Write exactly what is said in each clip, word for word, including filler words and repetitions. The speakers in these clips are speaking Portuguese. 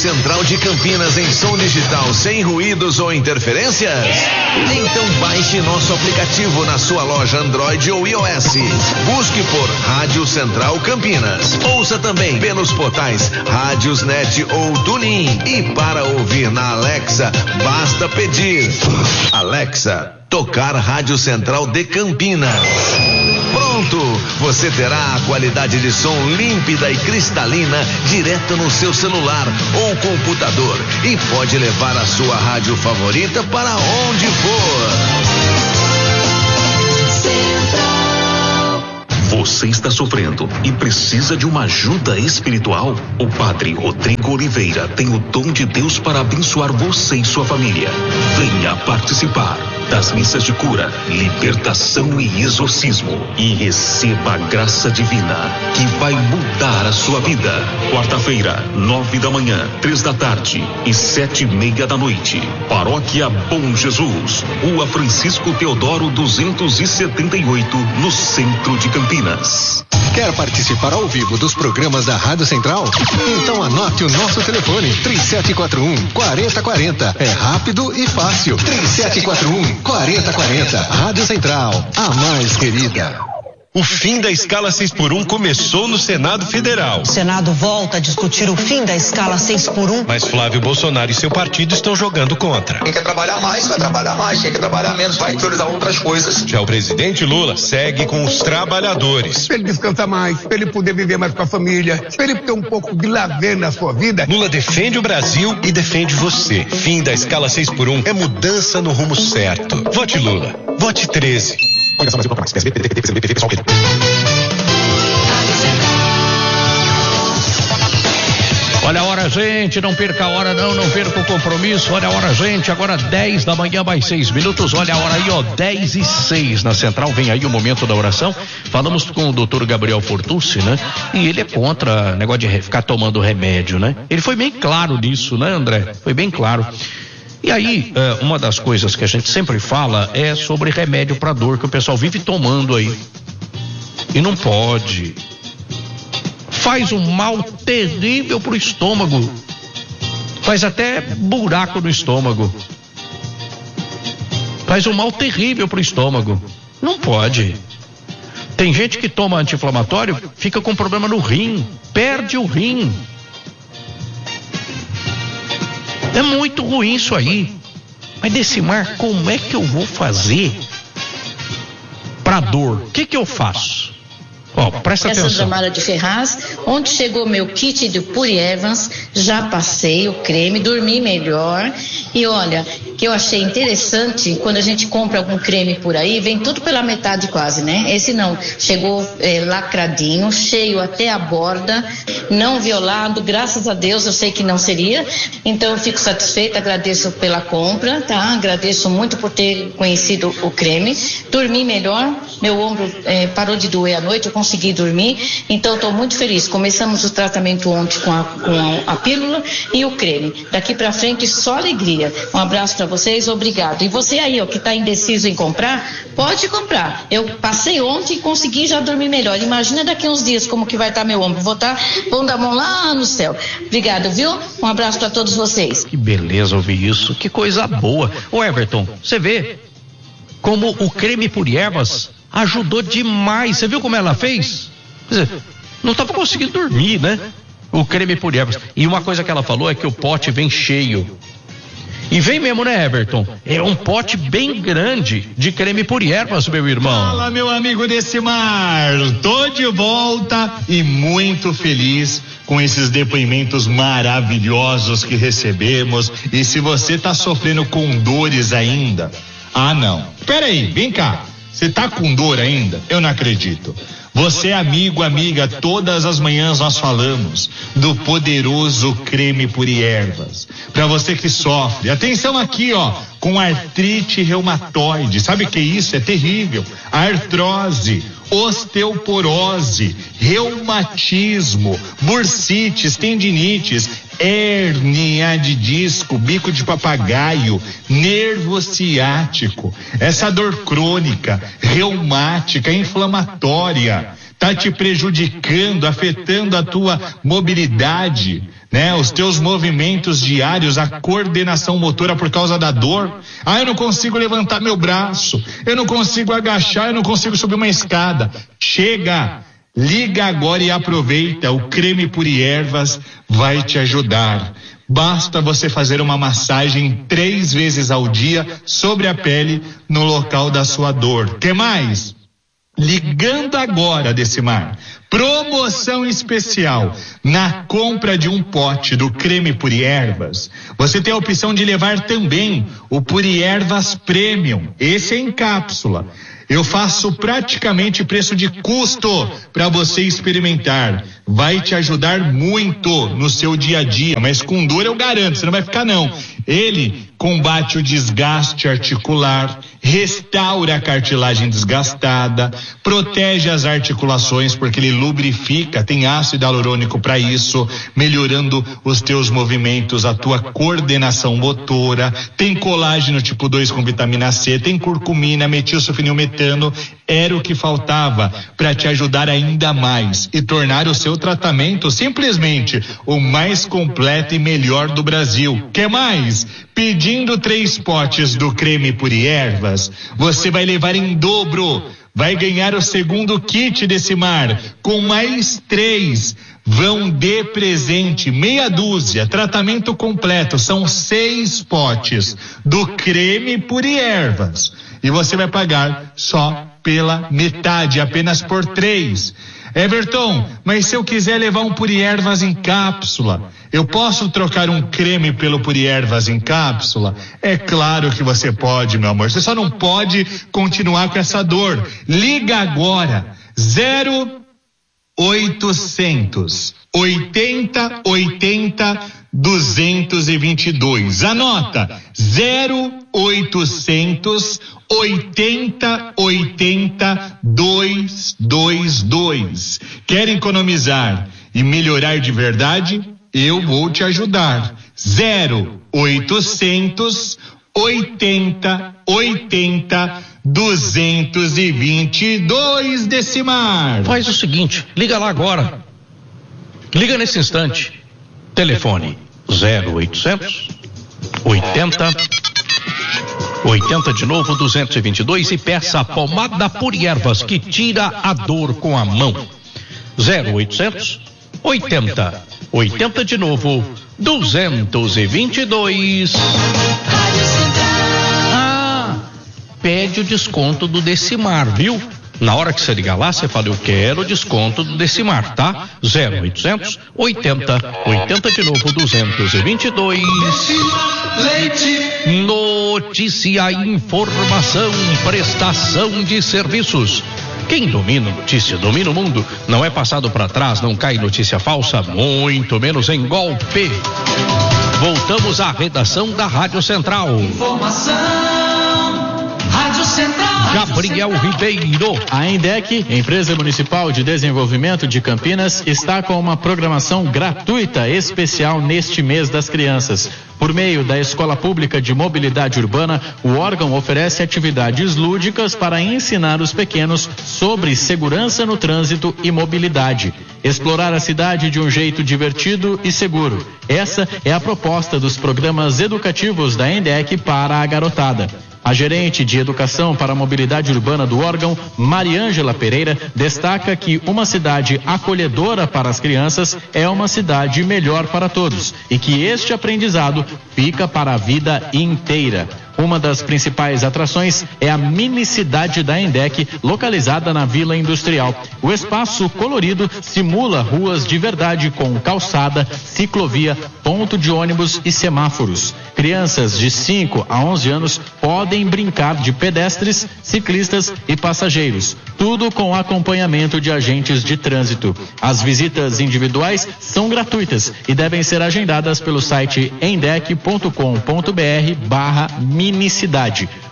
Central de Campinas em som digital sem ruídos ou interferências? Então baixe nosso aplicativo na sua loja Android ou iOS. Busque por Rádio Central Campinas. Ouça também pelos portais Rádiosnet ou TuneIn. E para ouvir na Alexa, basta pedir: Alexa, tocar Rádio Central de Campinas. Pronto! Você terá a qualidade de som límpida e cristalina direto no seu celular ou computador e pode levar a sua rádio favorita para onde for. Você está sofrendo e precisa de uma ajuda espiritual? O Padre Rodrigo Oliveira tem o dom de Deus para abençoar você e sua família. Venha participar das missas de cura, libertação e exorcismo e receba a graça divina que vai mudar a sua vida. Quarta-feira, nove da manhã, três da tarde e sete e meia da noite. Paróquia Bom Jesus, Rua Francisco Teodoro duzentos e setenta e oito, no centro de Campinas. Quer participar ao vivo dos programas da Rádio Central? Então anote o nosso telefone: três sete quatro um, quatro zero quatro zero. É rápido e fácil. três sete quatro um, quatro zero quatro zero. Rádio Central, a mais querida. O fim da escala seis por um começou no Senado Federal. O Senado volta a discutir o fim da escala seis por um. Mas Flávio Bolsonaro e seu partido estão jogando contra. Quem quer trabalhar mais, vai trabalhar mais. Quem quer trabalhar menos, vai priorizar outras coisas. Já o presidente Lula segue com os trabalhadores. Para ele descansar mais, para ele poder viver mais com a família, para ele ter um pouco de lazer na sua vida. Lula defende o Brasil e defende você. Fim da escala seis por um é mudança no rumo certo. Vote Lula. Vote treze. Olha a hora, gente, não perca a hora não, não perca o compromisso. Olha a hora, gente, agora dez da manhã mais seis minutos. Olha a hora aí, ó, dez e seis na Central. Vem aí o momento da oração. Falamos com o doutor Gabriel Fortucci, né? E ele é contra negócio de ficar tomando remédio, né? Ele foi bem claro nisso, né, André? Foi bem claro. E aí, uma das coisas que a gente sempre fala é sobre remédio para dor que o pessoal vive tomando aí. E não pode. Faz um mal terrível pro estômago. Faz até buraco no estômago. Faz um mal terrível pro estômago. Não pode. Tem gente que toma anti-inflamatório, fica com problema no rim, perde o rim. É muito ruim isso aí. Mas Decimar, como é que eu vou fazer pra dor? O que que eu faço? Ó, presta atenção. Essa Jamara de Ferraz, onde chegou meu kit de Puri Evans, já passei o creme, dormi melhor. E olha, que eu achei interessante, quando a gente compra algum creme por aí, vem tudo pela metade quase, né? Esse não, chegou é, lacradinho, cheio até a borda, não violado, graças a Deus, eu sei que não seria. Então eu fico satisfeita, agradeço pela compra, tá? Agradeço muito por ter conhecido o creme. Dormi melhor, meu ombro é, parou de doer à noite, eu consegui dormir, então estou muito feliz. Começamos o tratamento ontem com a, com a pílula e o creme. Daqui para frente só alegria. Um abraço para vocês, obrigado. E você aí, ó, que está indeciso em comprar, pode comprar. Eu passei ontem e consegui já dormir melhor. Imagina daqui a uns dias como que vai estar tá meu ombro. Vou estar tá pondo a mão lá no céu. Obrigado, viu? Um abraço para todos vocês. Que beleza ouvir isso, que coisa boa. Ô Everton, você vê como o creme Puri Ervas ajudou demais. Você viu como ela fez? Quer dizer, não estava conseguindo dormir, né? O creme Puri Ervas. E uma coisa que ela falou é que o pote vem cheio. E vem mesmo, né, Everton? É um pote bem grande de creme Puri Ervas, meu irmão. Fala, meu amigo Decimar. Tô de volta e muito feliz com esses depoimentos maravilhosos que recebemos. E se você tá sofrendo com dores ainda, ah, não. Peraí, vem cá. Você tá com dor ainda? Eu não acredito. Você, amigo, amiga, todas as manhãs nós falamos do poderoso creme Puri Ervas. Para você que sofre, atenção aqui, ó, com artrite reumatoide. Sabe o que é isso? É terrível. Artrose, osteoporose, reumatismo, bursites, tendinites, hérnia de disco, bico de papagaio, nervo ciático, essa dor crônica, reumática, inflamatória, tá te prejudicando, afetando a tua mobilidade, né? Os teus movimentos diários, a coordenação motora por causa da dor. Ah, eu não consigo levantar meu braço, eu não consigo agachar, eu não consigo subir uma escada. Chega! Liga agora e aproveita, o creme Puri Ervas vai te ajudar. Basta você fazer uma massagem três vezes ao dia sobre a pele no local da sua dor. Que mais? Ligando agora, Decimar, promoção especial na compra de um pote do creme Puri Ervas. Você tem a opção de levar também o Puri Ervas Premium. Esse é em cápsula. Eu faço praticamente preço de custo para você experimentar. Vai te ajudar muito no seu dia a dia, mas com dor eu garanto, você não vai ficar não. Ele combate o desgaste articular, restaura a cartilagem desgastada, protege as articulações porque ele lubrifica, tem ácido hialurônico para isso, melhorando os teus movimentos, a tua coordenação motora, tem colágeno tipo dois com vitamina C, tem curcumina, metilsulfonilmetano, era o que faltava para te ajudar ainda mais e tornar o seu tratamento simplesmente o mais completo e melhor do Brasil. Quer mais? Pedindo três potes do creme Puri Ervas, você vai levar em dobro, vai ganhar o segundo kit Decimar, com mais três, vão de presente, meia dúzia, tratamento completo, são seis potes do creme Puri Ervas, e você vai pagar só pela metade, apenas por três. Everton, mas se eu quiser levar um Puri Ervas em cápsula, eu posso trocar um creme pelo Puri Ervas em cápsula? É claro que você pode, meu amor. Você só não pode continuar com essa dor. Liga agora. zero oitocentos oitenta oitenta duzentos e vinte e dois. Anota. zero oitocentos oitenta oitenta duzentos e vinte e dois. Quer economizar e melhorar de verdade? Eu vou te ajudar. zero oitocentos oitenta oitenta duzentos e vinte e dois, Decimar. Faz o seguinte, liga lá agora. Liga nesse instante. Telefone zero oitocentos oitenta oitenta de novo duzentos e vinte e dois e peça a pomada Puri Ervas que tira a dor com a mão. zero oitocentos oitenta oitenta de novo duzentos e vinte e dois. Ah, pede o desconto do Decimar, viu? Na hora que você ligar lá, você fala, eu quero o desconto do Decimar, tá? zero oitocentos oitenta oitenta de novo duzentos e vinte e dois. Notícia, informação, prestação de serviços. Quem domina notícia, domina o mundo. Não é passado para trás, não cai notícia falsa, muito menos em golpe. Voltamos à redação da Rádio Central. Informação, Rádio Central. Gabriel Ribeiro. A ENDEC, Empresa Municipal de Desenvolvimento de Campinas, está com uma programação gratuita especial neste mês das crianças. Por meio da Escola Pública de Mobilidade Urbana, o órgão oferece atividades lúdicas para ensinar os pequenos sobre segurança no trânsito e mobilidade. Explorar a cidade de um jeito divertido e seguro. Essa é a proposta dos programas educativos da ENDEC para a garotada. A gerente de Educação para a Mobilidade Urbana do órgão, Mariângela Pereira, destaca que uma cidade acolhedora para as crianças é uma cidade melhor para todos e que este aprendizado fica para a vida inteira. Uma das principais atrações é a mini cidade da ENDEC, localizada na Vila Industrial. O espaço colorido simula ruas de verdade com calçada, ciclovia, ponto de ônibus e semáforos. Crianças de cinco a onze anos podem brincar de pedestres, ciclistas e passageiros. Tudo com acompanhamento de agentes de trânsito. As visitas individuais são gratuitas e devem ser agendadas pelo site endec ponto com ponto br barra minicidade.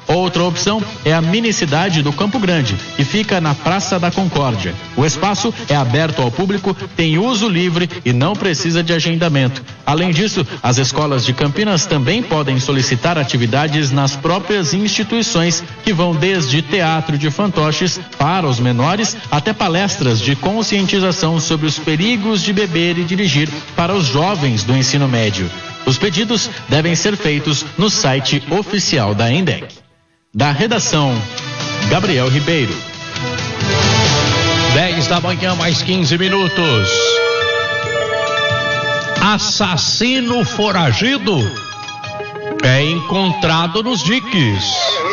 Outra opção é a minicidade do Campo Grande, que fica na Praça da Concórdia. O espaço é aberto ao público, tem uso livre e não precisa de agendamento. Além disso, as escolas de Campinas também podem solicitar atividades nas próprias instituições, que vão desde teatro de fantoches para os menores até palestras de conscientização sobre os perigos de beber e dirigir para os jovens do ensino médio. Os pedidos devem ser feitos no site oficial da ENDEC. Da redação, Gabriel Ribeiro. dez da manhã, mais quinze minutos. Assassino foragido é encontrado nos diques.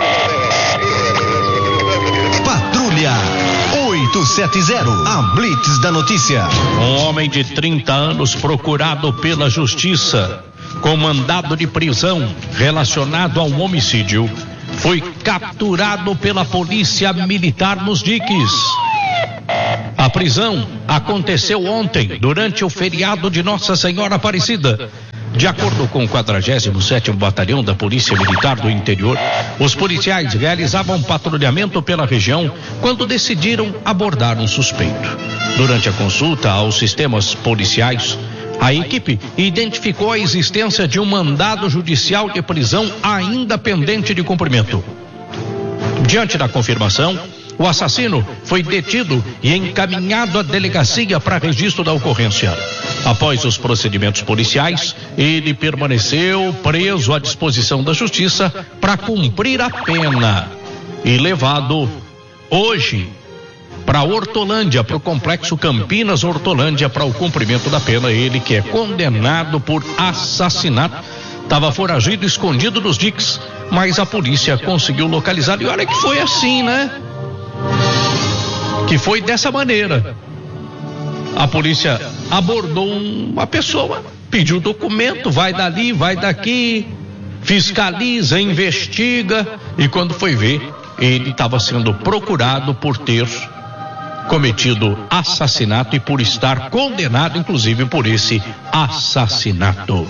Patrulha oito sete zero, a Blitz da notícia. Um homem de trinta anos procurado pela justiça com mandado de prisão relacionado ao homicídio foi capturado pela polícia militar nos diques. A prisão aconteceu ontem, durante o feriado de Nossa Senhora Aparecida. De acordo com o quadragésimo sétimo Batalhão da Polícia Militar do Interior, os policiais realizavam patrulhamento pela região quando decidiram abordar um suspeito. Durante a consulta aos sistemas policiais, a equipe identificou a existência de um mandado judicial de prisão ainda pendente de cumprimento. Diante da confirmação, o assassino foi detido e encaminhado à delegacia para registro da ocorrência. Após os procedimentos policiais, ele permaneceu preso à disposição da justiça para cumprir a pena e levado hoje para Hortolândia, para o complexo Campinas Hortolândia, para o cumprimento da pena. Ele que é condenado por assassinato, estava foragido, escondido nos diques, mas a polícia conseguiu localizar. E olha que foi assim, né? Que foi dessa maneira. A polícia abordou uma pessoa, pediu documento, vai dali, vai daqui, fiscaliza, investiga, e quando foi ver, ele estava sendo procurado por ter cometido assassinato e por estar condenado, inclusive, por esse assassinato.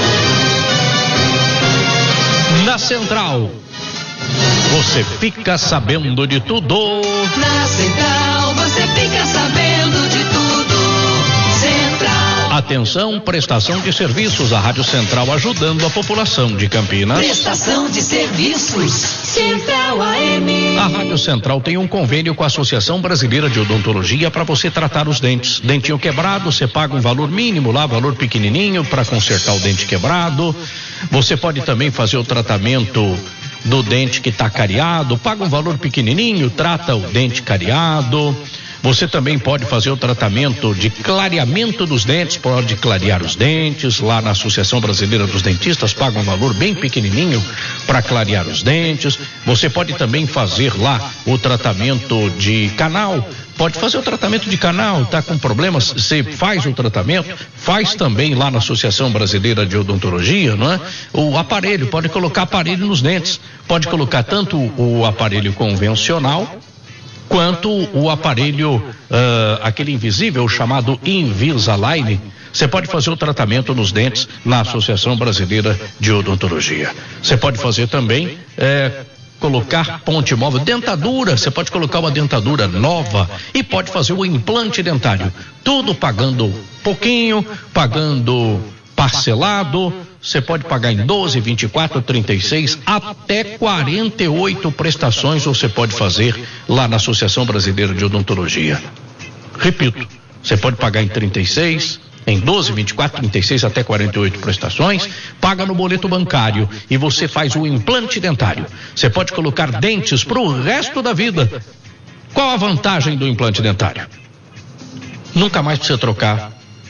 Na Central, você fica sabendo de tudo. Na Central, você fica sabendo de tudo. Central. Atenção, prestação de serviços. A Rádio Central ajudando a população de Campinas. Prestação de serviços. Central A M. A Rádio Central tem um convênio com a Associação Brasileira de Odontologia para você tratar os dentes. Dentinho quebrado, você paga um valor mínimo lá, valor pequenininho para consertar o dente quebrado. Você pode também fazer o tratamento do dente que está cariado, paga um valor pequenininho, trata o dente cariado. Você também pode fazer o tratamento de clareamento dos dentes, pode clarear os dentes lá na Associação Brasileira dos Dentistas, paga um valor bem pequenininho para clarear os dentes. Você pode também fazer lá o tratamento de canal, pode fazer o tratamento de canal, está com problemas, você faz o tratamento, faz também lá na Associação Brasileira de Odontologia, não é? O aparelho, pode colocar aparelho nos dentes, pode colocar tanto o aparelho convencional quanto o aparelho, uh, aquele invisível chamado Invisalign. Você pode fazer o tratamento nos dentes na Associação Brasileira de Odontologia. Você pode fazer também eh, colocar ponte móvel, dentadura, você pode colocar uma dentadura nova e pode fazer o implante dentário, tudo pagando pouquinho, pagando parcelado. Você pode pagar em doze, vinte e quatro, trinta e seis, até quarenta e oito prestações você pode fazer lá na Associação Brasileira de Odontologia. Repito, você pode pagar em trinta e seis, em doze, vinte e quatro, trinta e seis, até quarenta e oito prestações, paga no boleto bancário e você faz o implante dentário. Você pode colocar dentes para o resto da vida. Qual a vantagem do implante dentário? Nunca mais precisa trocar.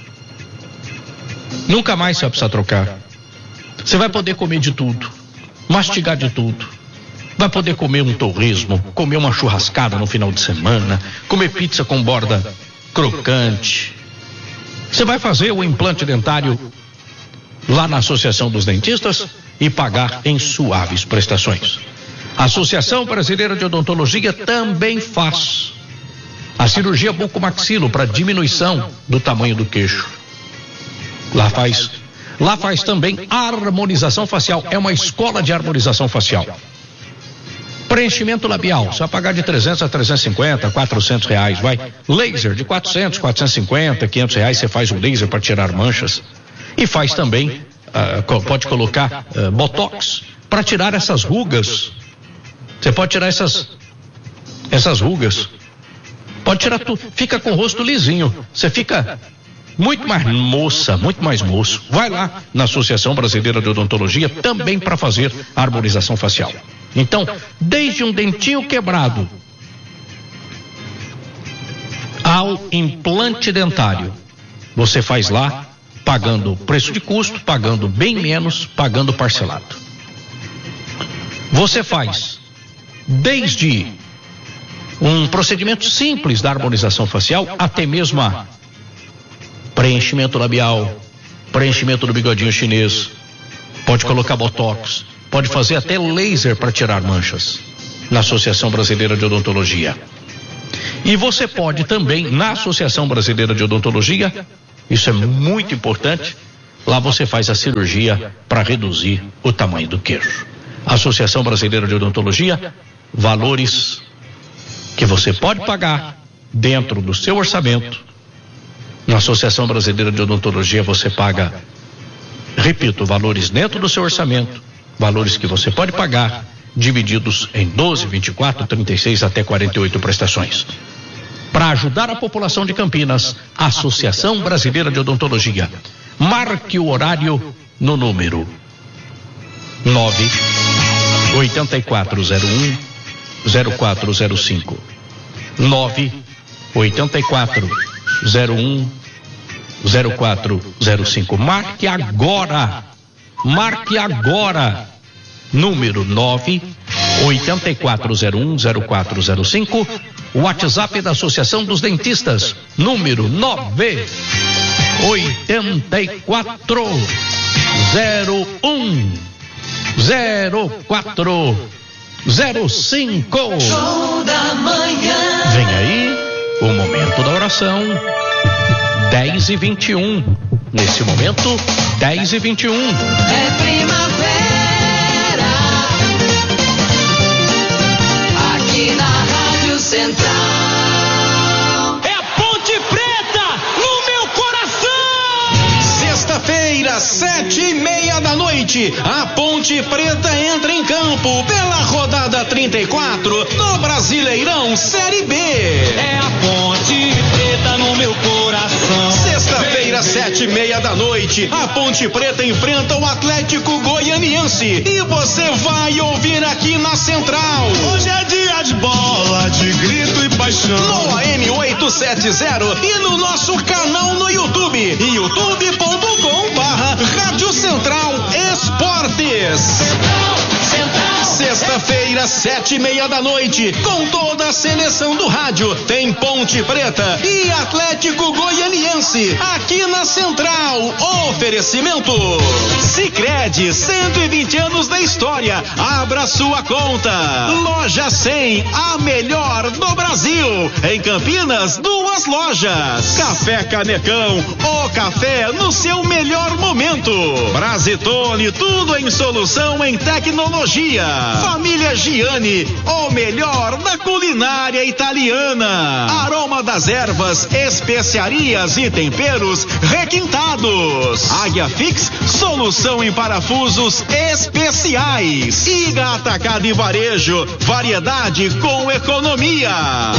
Nunca mais você vai precisar trocar. Você vai poder comer de tudo, mastigar de tudo. Vai poder comer um torresmo, comer uma churrascada no final de semana, comer pizza com borda crocante. Você vai fazer o implante dentário lá na Associação dos Dentistas e pagar em suaves prestações. A Associação Brasileira de Odontologia também faz a cirurgia bucomaxilo para diminuição do tamanho do queixo. Lá faz, lá faz também harmonização facial. É uma escola de harmonização facial. Preenchimento labial, você vai pagar de trezentos a trezentos e cinquenta, quatrocentos reais, vai. Laser de quatrocentos, quatrocentos e cinquenta, quinhentos reais, você faz o laser para tirar manchas. E faz também, uh, pode colocar uh, botox para tirar essas rugas. Você pode tirar essas, essas rugas. Pode tirar tudo, fica com o rosto lisinho. Você fica muito mais moça, muito mais moço. Vai lá na Associação Brasileira de Odontologia também para fazer a harmonização facial. Então, desde um dentinho quebrado ao implante dentário, você faz lá, pagando preço de custo, pagando bem menos, pagando parcelado. Você faz desde um procedimento simples da harmonização facial até mesmo a preenchimento labial, preenchimento do bigodinho chinês, pode colocar botox, pode fazer até laser para tirar manchas na Associação Brasileira de Odontologia. E você pode também, na Associação Brasileira de Odontologia, isso é muito importante, lá você faz a cirurgia para reduzir o tamanho do queijo. Associação Brasileira de Odontologia, valores que você pode pagar dentro do seu orçamento. Na Associação Brasileira de Odontologia você paga, repito, valores dentro do seu orçamento, valores que você pode pagar, divididos em doze, vinte e quatro, trinta e seis até quarenta e oito prestações. Para ajudar a população de Campinas, Associação Brasileira de Odontologia. Marque o horário no número nove oito quatro zero um zero quatro zero cinco. nove oito quatro zero um zero quatro zero cinco. Marque agora. Marque agora. Número nove oito quatro zero um zero quatro zero cinco. WhatsApp da Associação dos Dentistas. Número nove oito quatro zero um zero quatro zero cinco. Show da manhã. Vem aí o momento da oração. dez e vinte e um. Nesse momento, dez e vinte e um. É primavera. Aqui na Rádio Central. É Ponte Preta no meu coração. Sexta-feira, sete e meia da noite, a Ponte Preta entra em campo pela rodada trinta e quatro do Brasileirão Série B. É a Ponte Preta no meu coração. Sexta-feira, sete e meia da noite, a Ponte Preta enfrenta o Atlético Goianiense e você vai ouvir aqui na Central. Hoje é dia de bola, de grito e paixão. No A M oitocentos e setenta e no nosso canal no YouTube, youtube ponto com barra Rádio Central Esportes. Central, Central. Sexta-feira, sete e meia da noite, com toda a seleção do rádio, tem Ponte Preta e Atlético Goianiense, aqui na Central. Oferecimento Sicredi, cento e vinte anos da história. Abra sua conta. Loja cem, a melhor do Brasil. Em Campinas, duas lojas. Café Canecão, o café no seu melhor momento. Brasitone, tudo em solução em tecnologia. Família Giani, o melhor da culinária italiana. Aroma das ervas, especiarias e temperos requintados. Águia Fix, solução em parafusos especiais. Iga Atacado e Varejo, variedade com economia.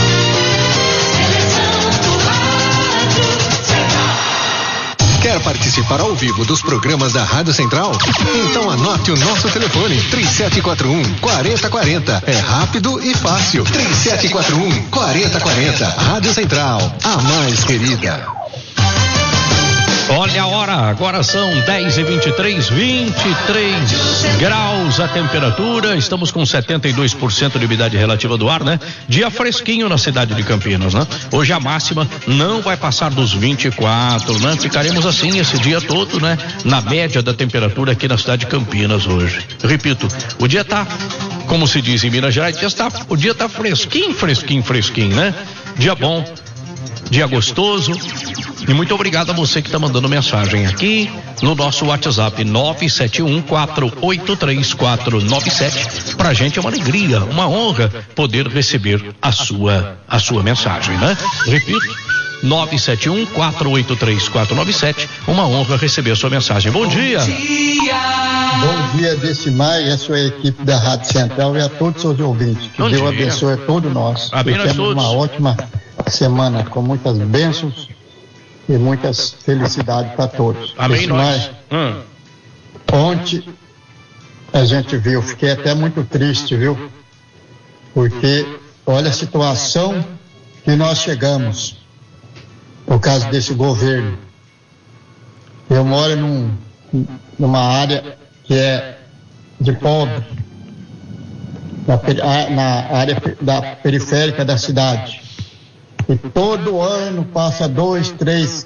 Quer participar ao vivo dos programas da Rádio Central? Então anote o nosso telefone, três sete quatro um, quatro zero quatro zero. É rápido e fácil. três sete quatro um, quatro zero quatro zero. Rádio Central, a mais querida. Olha a hora, agora são dez e vinte e três, vinte e três graus a temperatura, estamos com setenta e dois por cento de umidade relativa do ar, né? Dia fresquinho na cidade de Campinas, né? Hoje a máxima não vai passar dos vinte e quatro, né? Ficaremos assim esse dia todo, né? Na média da temperatura aqui na cidade de Campinas hoje. Repito, o dia tá, como se diz em Minas Gerais, o dia tá, o dia tá fresquinho, fresquinho, fresquinho, né? Dia bom, dia gostoso. E muito obrigado a você que está mandando mensagem aqui no nosso WhatsApp nove sete um quatro oito três quatro nove sete. Pra gente é uma alegria, uma honra poder receber a sua a sua mensagem, né? Repito, nove sete um quatro oito três quatro nove sete. Uma honra receber a sua mensagem. Bom dia. Bom dia, Decimar e a sua equipe da Rádio Central e a todos os seus ouvintes. Que Bom Deus dia. abençoe a todos nós. Que temos uma ótima semana com muitas bênçãos e muitas felicidades para todos. Amém, Decimar, nós. Hum. Ontem a gente viu, fiquei até muito triste, viu? Porque olha a situação que nós chegamos por causa desse governo. Eu moro num, numa área que é de pobre, na, na área da periférica da cidade. E todo ano passa dois, três.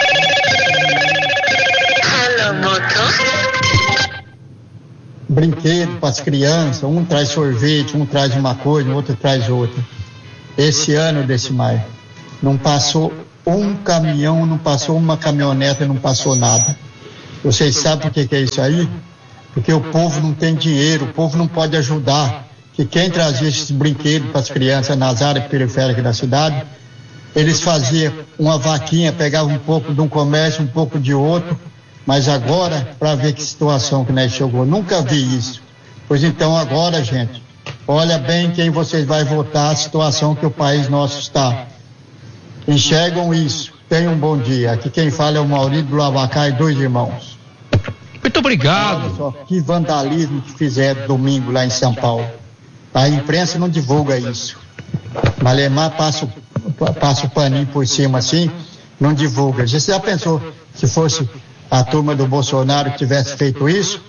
Brinquedo para as crianças, um traz sorvete, um traz uma coisa, outro traz outra. Esse ano, desse maio, não passou um caminhão, não passou uma caminhoneta, não passou nada. Vocês sabem por que, que é isso aí? Porque o povo não tem dinheiro, o povo não pode ajudar. Que quem trazia esses brinquedos para as crianças nas áreas periféricas da cidade, eles faziam uma vaquinha, pegavam um pouco de um comércio, um pouco de outro, mas agora, para ver que situação que nós chegou, nunca vi isso. Pois então agora, gente, olha bem quem vocês vão votar, a situação que o país nosso está. Enxergam isso. Tenham um bom dia. Aqui quem fala é o Maurício do Lavacá e dois irmãos. Muito obrigado. Olha só, que vandalismo que fizeram domingo lá em São Paulo. A imprensa não divulga isso. Malemar passa, passa o paninho por cima assim, não divulga. Você já pensou se fosse a turma do Bolsonaro que tivesse feito isso?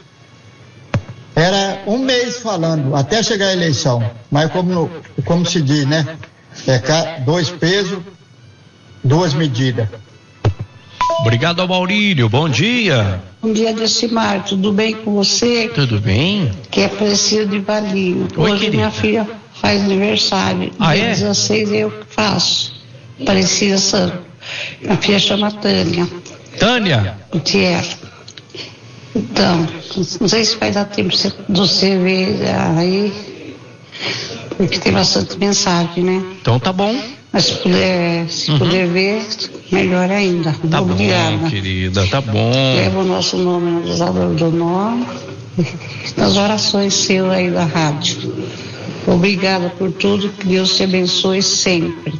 Era um mês falando, até chegar a eleição. Mas como, como se diz, né? É dois pesos, duas medidas. Obrigado ao Maurílio, bom dia. Bom dia, Decimar, tudo bem com você? Tudo bem? Que é Aparecida de Valinho. Oi, Hoje querida. minha filha faz aniversário. Ah, dia é? dezesseis eu que faço. Aparecida Santo. Minha filha chama Tânia. Tânia? Gutierrez. Então, não sei se vai dar tempo de você ver aí, porque tem bastante mensagem, né? Então tá bom. Mas se puder, se Uhum. puder ver, melhor ainda. Tá Obrigada. bom, querida, tá bom. Leva o nosso nome no dizador do nome, nas orações seu aí da rádio. Obrigada por tudo, que Deus te abençoe sempre.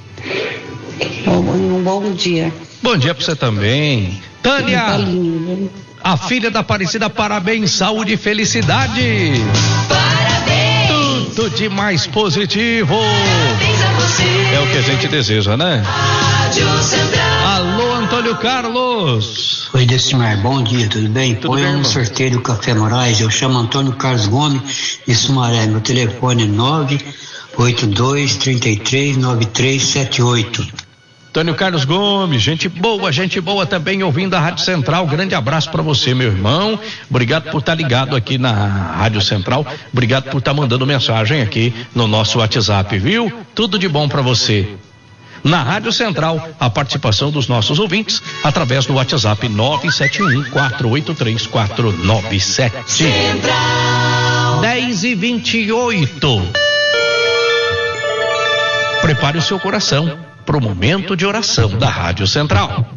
Um, um bom dia. Bom dia pra você também. Tânia, a filha da Aparecida, parabéns, saúde e felicidade. Parabéns. Tudo de mais positivo. Parabéns a você. É o que a gente deseja, né? Rádio Central. Alô, Antônio Carlos. Oi, Decimar, bom dia, tudo bem? Tudo Põe bem, um irmão? sorteio do Café Moraes, eu chamo Antônio Carlos Gomes de Sumaré, meu telefone é nove oito dois, três três, nove três sete oito. Antônio Carlos Gomes, gente boa, gente boa também ouvindo a Rádio Central. Grande abraço pra você, meu irmão. Obrigado por estar ligado aqui na Rádio Central. Obrigado por estar mandando mensagem aqui no nosso WhatsApp, viu? Tudo de bom pra você. Na Rádio Central, a participação dos nossos ouvintes através do WhatsApp nove sete um quatro oito três quatro nove sete. Central. dez e vinte e oito. Prepare o seu coração para o momento de oração da Rádio Central.